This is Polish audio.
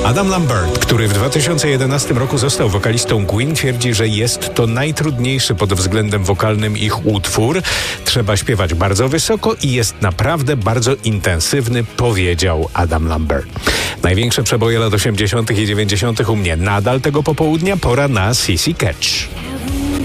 Adam Lambert, który w 2011 roku został wokalistą Queen, twierdzi, że jest to najtrudniejszy pod względem wokalnym ich utwór. Trzeba śpiewać bardzo wysoko i jest naprawdę bardzo intensywny, powiedział Adam Lambert. Największe przeboje lat 80. i 90. u mnie. Nadal tego popołudnia pora na Sissy Catch.